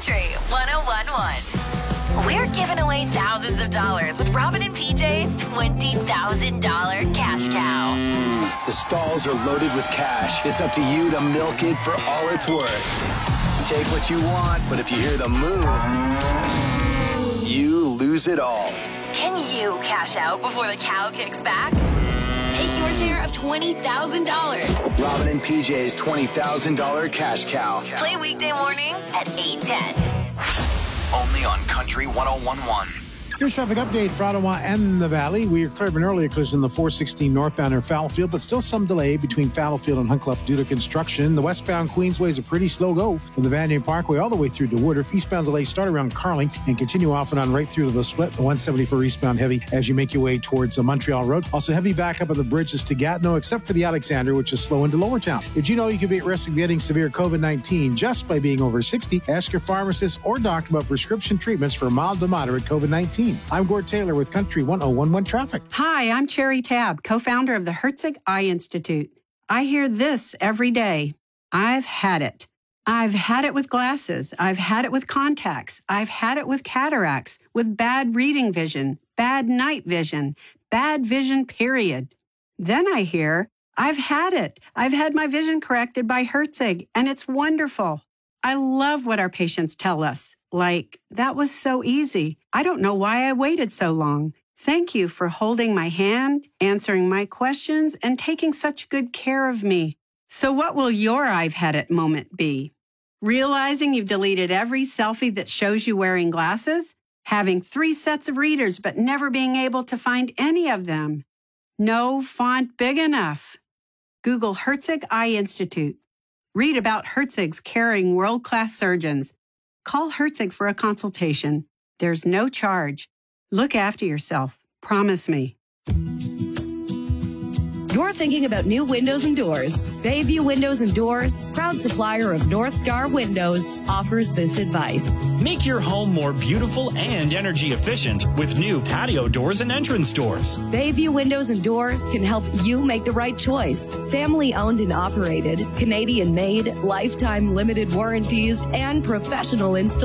Country 101.1. We're giving away thousands of dollars with Robin and PJ's $20,000 cash cow. The stalls are loaded with cash. It's up to you to milk it for all it's worth. Take what you want, but if you hear the moo, you lose it all. Can you cash out before the cow kicks back? Take your share of $20,000. Robin and PJ's $20,000 cash cow. Play weekday mornings at 8:10. Only on Country 101.1. Here's traffic update for Ottawa and the Valley. We are clear of an earlier collision in the 416 northbound near Fallowfield, but still some delay between Fallowfield and Huncliffe due to construction. The westbound Queensway is a pretty slow go from the Vanier Parkway all the way through to Woodruff. Eastbound delays start around Carling and continue off and on right through to the split. The 174 eastbound heavy as you make your way towards Montreal Road. Also heavy backup of the bridges to Gatineau, except for the Alexander, which is slow into Lowertown. Did you know you could be at risk of getting severe COVID-19 just by being over 60? Ask your pharmacist or doctor about prescription treatments for mild to moderate COVID-19. I'm Gord Taylor with Country 101.1 Traffic. Hi, I'm Cherry Tabb, co-founder of the Herzig Eye Institute. I hear this every day. I've had it. I've had it with glasses. I've had it with contacts. I've had it with cataracts, with bad reading vision, bad night vision, bad vision, period. Then I hear, I've had it. I've had my vision corrected by Herzig, and it's wonderful. I love what our patients tell us. Like, that was so easy. I don't know why I waited so long. Thank you for holding my hand, answering my questions, and taking such good care of me. So what will your I've had it moment be? Realizing you've deleted every selfie that shows you wearing glasses? Having 3 sets of readers but never being able to find any of them? No font big enough? Google Herzig Eye Institute. Read about Herzig's caring world-class surgeons. Call Herzig for a consultation. There's no charge. Look after yourself. Promise me. You're thinking about new windows and doors. Bayview Windows and Doors, proud supplier of North Star Windows, offers this advice. Make your home more beautiful and energy efficient with new patio doors and entrance doors. Bayview Windows and Doors can help you make the right choice. Family owned and operated, Canadian made, lifetime limited warranties, and professional installations.